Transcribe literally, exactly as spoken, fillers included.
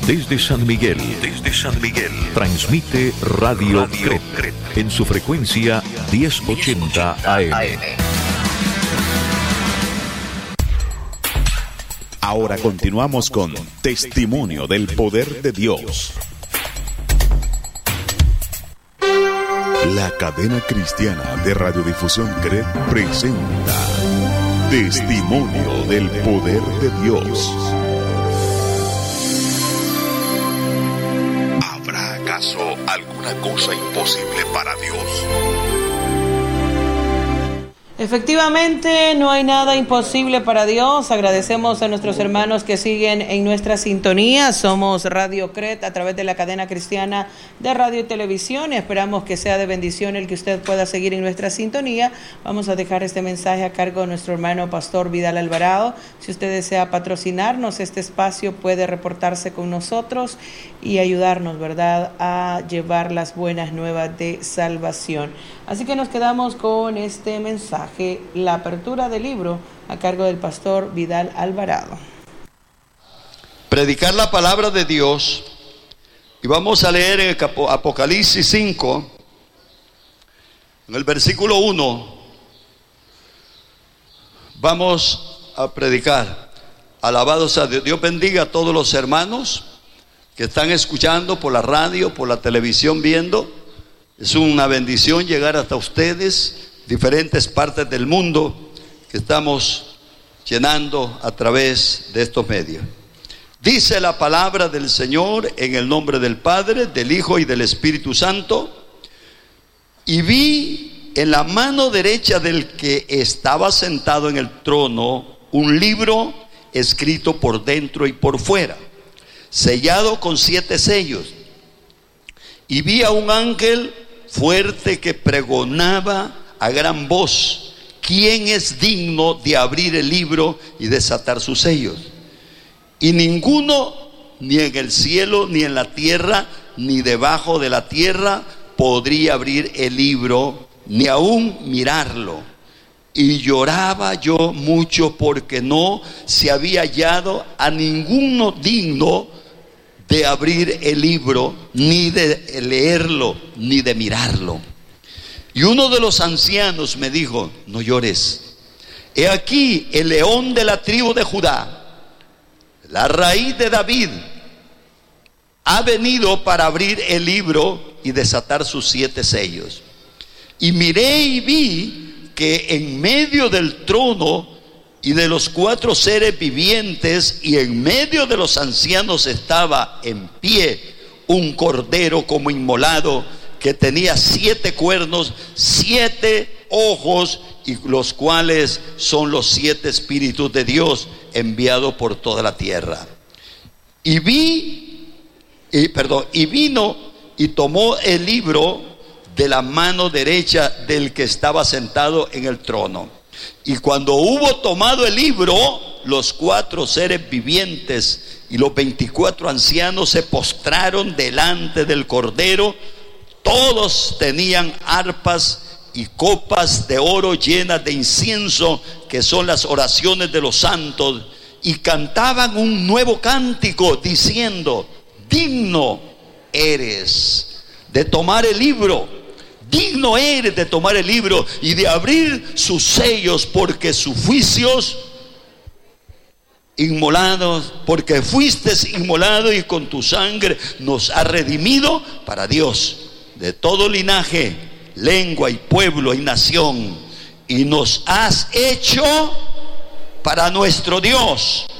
Desde San Miguel, desde San Miguel, transmite Radio, Radio Cret, Cret en su frecuencia diez ochenta A M. Ahora continuamos con Testimonio del Poder de Dios. La cadena cristiana de radiodifusión Cret presenta Testimonio del Poder de Dios. ¿Habrá acaso alguna cosa imposible para Dios? Efectivamente, no hay nada imposible para Dios. Agradecemos a nuestros hermanos que siguen en nuestra sintonía. Somos Radio Cret a través de la cadena cristiana de radio y televisión, y esperamos que sea de bendición el que usted pueda seguir en nuestra sintonía. Vamos a dejar este mensaje a cargo de nuestro hermano Pastor Vidal Alvarado. Si usted desea patrocinarnos este espacio, puede reportarse con nosotros y ayudarnos, ¿verdad?, a llevar las buenas nuevas de salvación. Así que nos quedamos con este mensaje, la apertura del libro, a cargo del Pastor Vidal Alvarado. Predicar la palabra de Dios, y vamos a leer en Apocalipsis cinco, en el versículo uno, vamos a predicar. Alabados a Dios. Dios bendiga a todos los hermanos que están escuchando por la radio, por la televisión, viendo. Es una bendición llegar hasta ustedes, diferentes partes del mundo que estamos llenando a través de estos medios. Dice la palabra del Señor en el nombre del Padre, del Hijo y del Espíritu Santo. Y vi en la mano derecha del que estaba sentado en el trono un libro escrito por dentro y por fuera, sellado con siete sellos. Y vi a un ángel fuerte que pregonaba a gran voz: ¿quién es digno de abrir el libro y desatar sus sellos? Y ninguno, ni en el cielo, ni en la tierra, ni debajo de la tierra, podría abrir el libro, ni aún mirarlo. Y lloraba yo mucho porque no se había hallado a ninguno digno de abrir el libro, ni de leerlo, ni de mirarlo. Y uno de los ancianos me dijo: no llores, he aquí el león de la tribu de Judá, la raíz de David, ha venido para abrir el libro y desatar sus siete sellos. Y miré y vi que en medio del trono y de los cuatro seres vivientes y en medio de los ancianos estaba en pie un cordero como inmolado, que tenía siete cuernos, siete ojos, y los cuales son los siete espíritus de Dios enviados por toda la tierra. Y vi, y, perdón, y vino y tomó el libro de la mano derecha del que estaba sentado en el trono. Y cuando hubo tomado el libro, los cuatro seres vivientes y los veinticuatro ancianos se postraron delante del cordero. Todos tenían arpas y copas de oro llenas de incienso, que son las oraciones de los santos, y cantaban un nuevo cántico diciendo: digno eres de tomar el libro, digno eres de tomar el libro y de abrir sus sellos, porque sus juicios inmolados, porque fuiste inmolado y con tu sangre nos has redimido para Dios de todo linaje, lengua y pueblo y nación, y nos has hecho para nuestro Dios